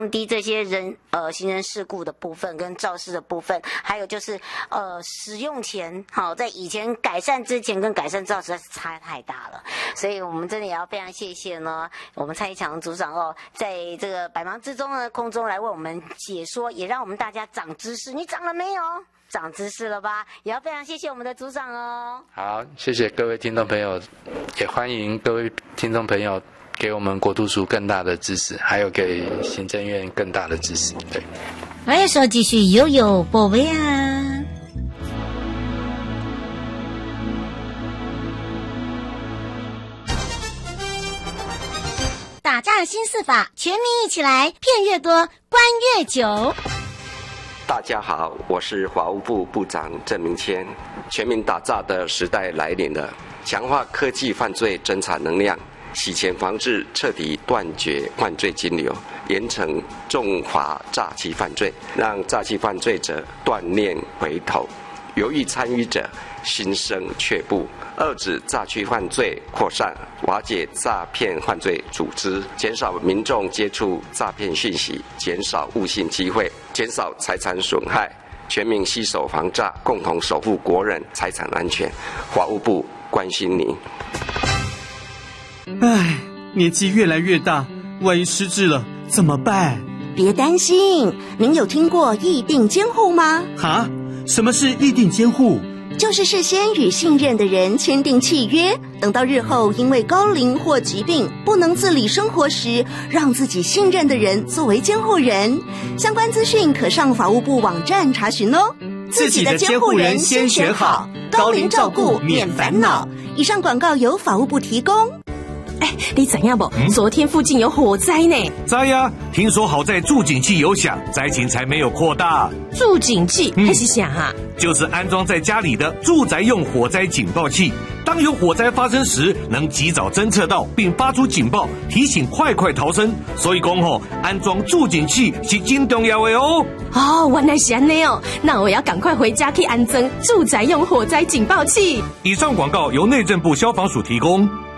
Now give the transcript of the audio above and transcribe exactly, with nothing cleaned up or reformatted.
降低这些人呃行人事故的部分跟肇事的部分，还有就是呃使用前，好，在以前改善之前跟改善之后实在是差太大了，所以我们真的也要非常谢谢呢，我们蔡一强组长哦，在这个百忙之中呢，空中来为我们解说，也让我们大家长知识。你长了没有？长知识了吧？也要非常谢谢我们的组长哦。 好，谢谢各位听众朋友，也欢迎各位听众朋友给我们国图署更大的支持，还有给行政院更大的支持。对， 欢迎说继续悠悠宝贝啊！打诈新四法，全民一起来，骗越多，关越久。 大家好，我是法务部部长郑明谦。全民打诈的时代来临了，强化科技犯罪侦查能量，洗钱防治，彻底断绝犯罪金流，严惩重罚诈欺犯罪，让诈欺犯罪者断念回头，犹豫参与者心生却步，遏止诈欺犯罪扩散，瓦解诈骗犯罪组织，减少民众接触诈骗讯息，减少误信机会，减少财产损害，全民携手防诈，共同守护国人财产安全。法务部关心您。 唉，年纪越来越大，万一失智了怎么办？ 别担心，您有听过议定监护吗？ 哈？什么是议定监护？ 就是事先与信任的人签订契约，等到日后因为高龄或疾病不能自理生活时，让自己信任的人作为监护人。相关资讯可上法务部网站查询哦。 自己的监护人先选好，高龄照顾免烦恼。 以上广告由法务部提供。 哎，你怎样不？嗯、昨天附近有火灾呢。 灾呀！听说好在助警器有响，灾情才没有扩大。 助警器还是响啊？ 就是安装在家里的住宅用火灾警报器，当有火灾发生时，能及早侦测到并发出警报，提醒快快逃生。所以讲吼，安装助警器是真重要的哦。 哦，原来是这样哦，那我要赶快回家去安装住宅用火灾警报器。 以上广告由内政部消防署提供。